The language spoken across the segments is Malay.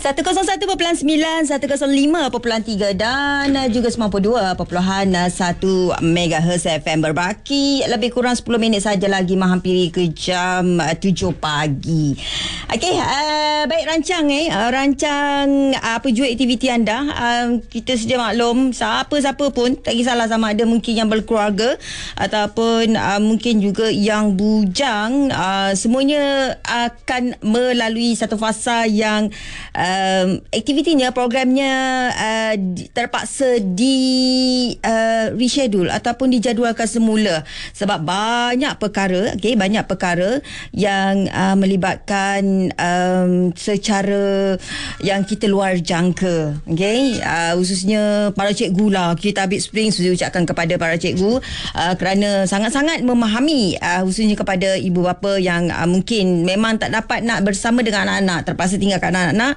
101.9, 105.3 dan juga 92.1 MHz FM berbaki. Lebih kurang 10 minit saja lagi menghampiri ke jam 7 pagi. Okey, baik rancang pejuang aktiviti anda. Kita sedia maklum, siapa-siapa pun, tak kisahlah sama ada mungkin yang berkeluarga ataupun mungkin juga yang bujang, semuanya akan melalui satu fasa yang aktivitinya, programnya terpaksa reschedule ataupun dijadualkan semula sebab banyak perkara, banyak perkara yang melibatkan secara yang kita luar jangka, khususnya para cikgu lah. Kita ambil spring sudah ucapkan kepada para cikgu kerana sangat-sangat memahami, khususnya kepada ibu bapa yang mungkin memang tak dapat nak bersama dengan anak-anak, terpaksa tinggalkan anak-anak,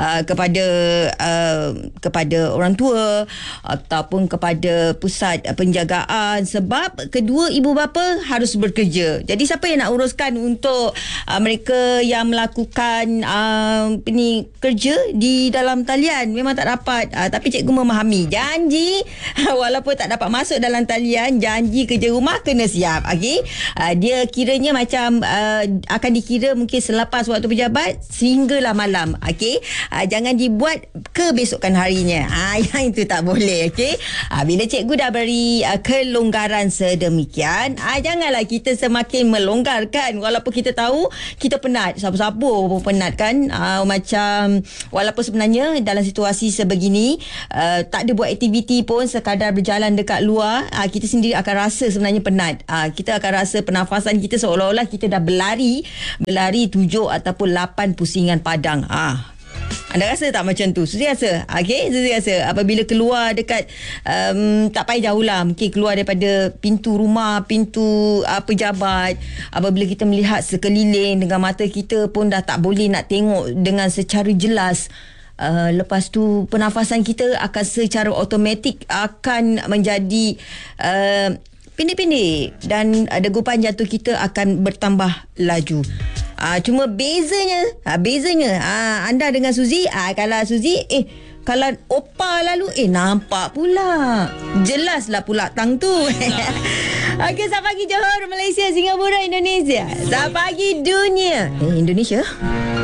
kepada orang tua ataupun kepada pusat penjagaan, sebab kedua ibu bapa harus bekerja. Jadi siapa yang nak uruskan untuk mereka yang melakukan kerja di dalam talian? Memang tak dapat, tapi cikgu memahami, janji walaupun tak dapat masuk dalam talian, janji kerja rumah kena siap. Dia kiranya macam akan dikira mungkin selepas waktu pejabat sehinggalah malam. Jangan dibuat kebesokan harinya. Yang itu tak boleh. Bila cikgu dah beri kelonggaran sedemikian, janganlah kita semakin melonggarkan walaupun kita tahu kita penat. Siapa-siapa pun penat kan. Macam walaupun sebenarnya dalam situasi sebegini, tak ada buat aktiviti pun, sekadar berjalan dekat luar, kita sendiri akan rasa sebenarnya penat. Kita akan rasa pernafasan kita seolah-olah kita dah berlari 7 ataupun 8 pusingan padang. Anda rasa tak macam tu? Suzy rasa? Suzy rasa apabila keluar dekat tak payah jauh lah, mungkin keluar daripada pintu rumah, pintu pejabat, apabila kita melihat sekeliling dengan mata kita pun dah tak boleh nak tengok dengan secara jelas. Lepas tu pernafasan kita akan secara automatik akan menjadi pendek-pendek dan degupan jantung kita akan bertambah laju. Cuma bezanya anda dengan Suzy, kalau Suzy kalau Opa lalu nampak pula, jelaslah pula tang tu. Selamat pagi Johor, Malaysia, Singapura, Indonesia. Selamat pagi dunia. Indonesia.